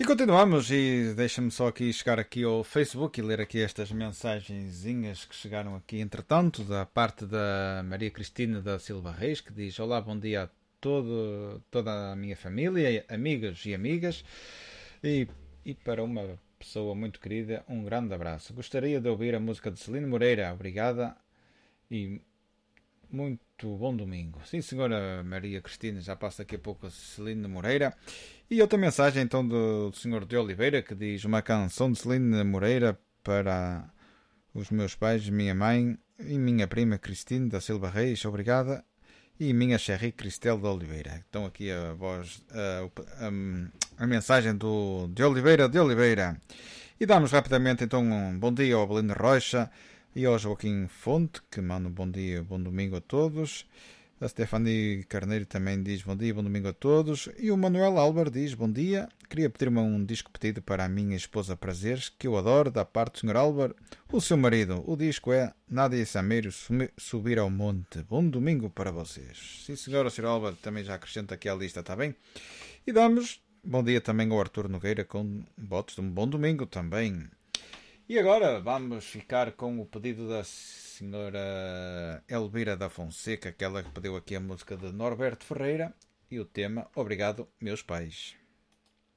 E continuamos, e deixa-me só aqui chegar aqui ao Facebook e ler aqui estas mensagenzinhas que chegaram aqui entretanto, da parte da Maria Cristina da Silva Reis, que diz: olá, bom dia a toda a minha família, amigos e amigas, e, e para uma pessoa muito querida, um grande abraço. Gostaria de ouvir a música de Celino Moreira, obrigada, e muito bom domingo. Sim, senhora Maria Cristina, já passa daqui a pouco a Celina Moreira. E outra mensagem então do senhor de Oliveira, que diz: uma canção de Celina Moreira para os meus pais, minha mãe e minha prima Cristina da Silva Reis, obrigada. E minha Cherry Cristel de Oliveira. Então aqui a voz, a mensagem de Oliveira de Oliveira. E damos rapidamente então um bom dia ao Belino Rocha e ao Joaquim Fonte, que manda um bom dia, bom domingo a todos. A Stefanie Carneiro também diz bom dia, bom domingo a todos. E o Manuel Álvar diz bom dia. Queria pedir-me um disco pedido para a minha esposa Prazeres, que eu adoro, da parte do Sr. Álvar, o seu marido. O disco é Nádia Sameiro, Subir ao Monte. Bom domingo para vocês. Sim, senhora, o Sr. Álvar também já acrescenta aqui à lista, está bem? E damos bom dia também ao Artur Nogueira, com votos de um bom domingo também. E agora vamos ficar com o pedido da senhora Elvira da Fonseca, aquela que pediu aqui a música de Norberto Ferreira, e o tema Obrigado, Meus Pais.